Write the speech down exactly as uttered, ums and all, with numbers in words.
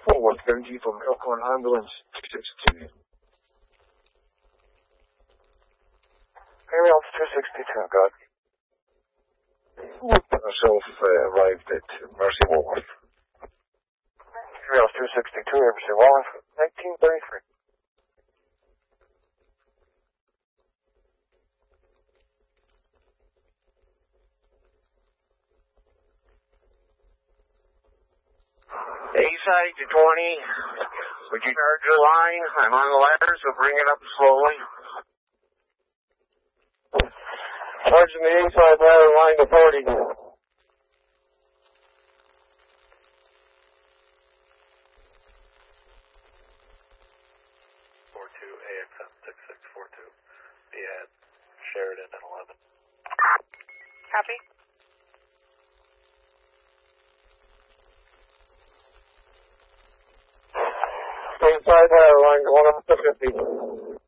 Fort Worth County from Elkhorn Ambulance two sixty-two. Aerial two sixty-two, got it. Myself uh, arrived at Mercy Walworth. Aerial two sixty-two, Mercy Walworth, nineteen thirty-three. A-side to twenty. Would you charge the line? I'm on the ladder, so bring it up slowly. Charging the A-side ladder line to forty. four two A X M six six four two. Be at Sheridan at eleven. Copy. A-side ladder line going up to fifty.